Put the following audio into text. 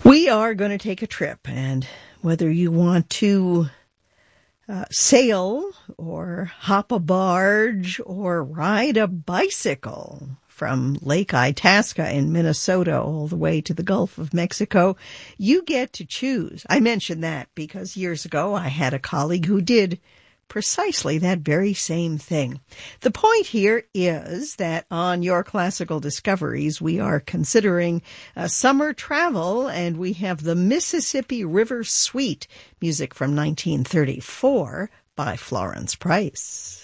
We are going to take a trip, and whether you want to sail or hop a barge or ride a bicycle from Lake Itasca in Minnesota all the way to the Gulf of Mexico, you get to choose. I mention that because years ago I had a colleague who did precisely that very same thing. The point here is that on Your Classical Discoveries, we are considering summer travel, and we have the Mississippi River Suite, music from 1934 by Florence Price.